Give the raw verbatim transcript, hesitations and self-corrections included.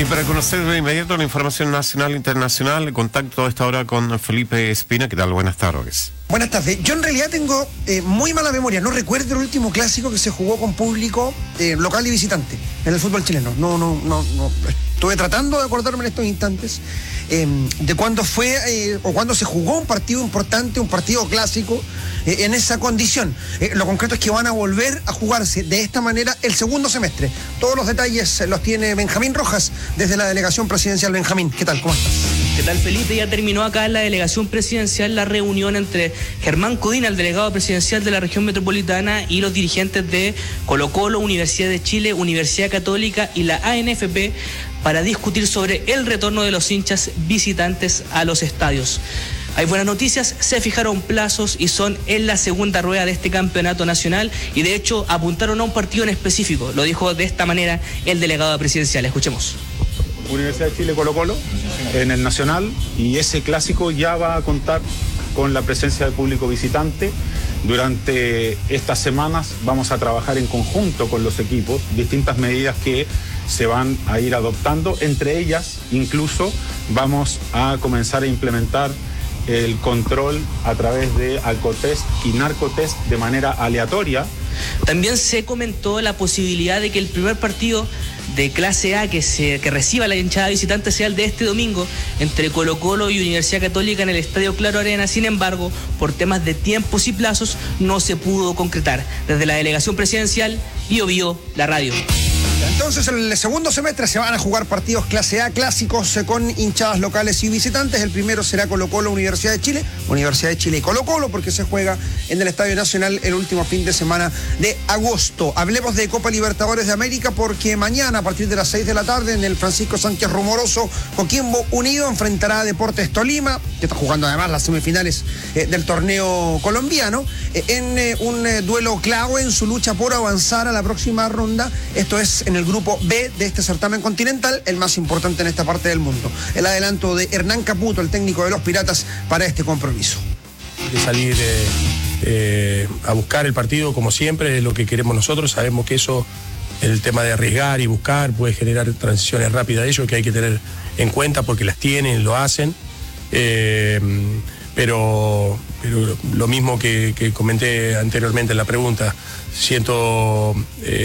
Y para conocer de inmediato la información nacional e internacional, contacto a esta hora con Felipe Espina. ¿Qué tal? Buenas tardes. Buenas tardes. Yo en realidad tengo eh, muy mala memoria. No recuerdo el último clásico que se jugó con público eh, local y visitante en el fútbol chileno. No, no, no, no. Estuve tratando de acordarme en estos instantes eh, de cuándo fue eh, o cuándo se jugó un partido importante, un partido clásico eh, en esa condición. Eh, lo concreto es que van a volver a jugarse de esta manera el segundo semestre. Todos los detalles los tiene Benjamín Rojas desde la delegación presidencial. Benjamín, ¿qué tal? ¿Cómo estás? ¿Qué tal, Felipe? Ya terminó acá en la delegación presidencial la reunión entre Germán Codina, el delegado presidencial de la región metropolitana, y los dirigentes de Colo-Colo, Universidad de Chile, Universidad Católica y la A N F P para discutir sobre el retorno de los hinchas visitantes a los estadios. Hay buenas noticias, se fijaron plazos y son en la segunda rueda de este campeonato nacional y de hecho apuntaron a un partido en específico. Lo dijo de esta manera el delegado presidencial. Escuchemos. Universidad de Chile Colo-Colo en el Nacional, y ese clásico ya va a contar con la presencia del público visitante. Durante estas semanas vamos a trabajar en conjunto con los equipos distintas medidas que se van a ir adoptando. Entre ellas, incluso, vamos a comenzar a implementar el control a través de alcotest y narcotest de manera aleatoria. También se comentó la posibilidad de que el primer partido de clase A que se que reciba la hinchada visitante sea el de este domingo entre Colo-Colo y Universidad Católica en el Estadio Claro Arena. Sin embargo, por temas de tiempos y plazos no se pudo concretar. Desde la delegación presidencial, Bio Bio, la radio. Entonces, en el segundo semestre se van a jugar partidos clase A clásicos eh, con hinchadas locales y visitantes. El primero será Colo-Colo, Universidad de Chile, Universidad de Chile y Colo-Colo, porque se juega en el Estadio Nacional el último fin de semana de agosto. Hablemos de Copa Libertadores de América, porque mañana a partir de las seis de la tarde en el Francisco Sánchez Rumoroso, Coquimbo Unido enfrentará a Deportes Tolima, que está jugando además las semifinales eh, del torneo colombiano, eh, en eh, un eh, duelo clave en su lucha por avanzar a la próxima ronda. Esto es en el grupo B de este certamen continental, el más importante en esta parte del mundo. El adelanto de Hernán Caputo, el técnico de los Piratas, para este compromiso. De salir eh, eh, a buscar el partido como siempre es lo que queremos nosotros. Sabemos que eso, el tema de arriesgar y buscar, puede generar transiciones rápidas de ellos que hay que tener en cuenta porque las tienen, lo hacen. Eh, pero, pero lo mismo que, que comenté anteriormente en la pregunta, siento... Eh,